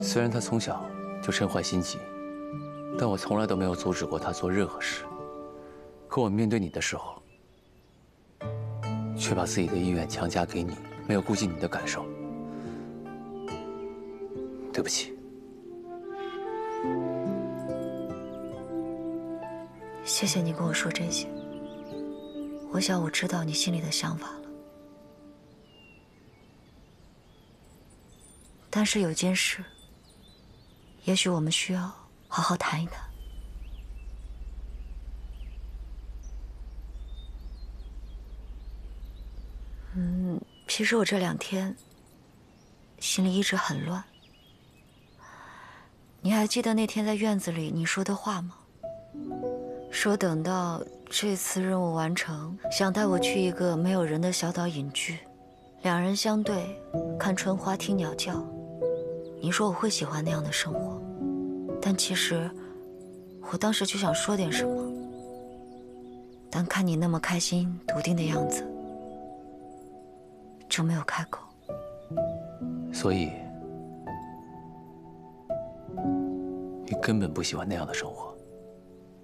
虽然他从小就身怀心疾，但我从来都没有阻止过他做任何事。可我面对你的时候，却把自己的意愿强加给你，没有顾及你的感受。对不起。 谢谢你跟我说这些。我想我知道你心里的想法了。但是有件事，也许我们需要好好谈一谈。其实我这2天心里一直很乱。你还记得那天在院子里你说的话吗？说等到这次任务完成，想带我去一个没有人的小岛隐居，两人相对，看春花，听鸟叫。你说我会喜欢那样的生活，但其实我当时就想说点什么，但看你那么开心笃定的样子，就没有开口。 所以，你根本不喜欢那样的生活。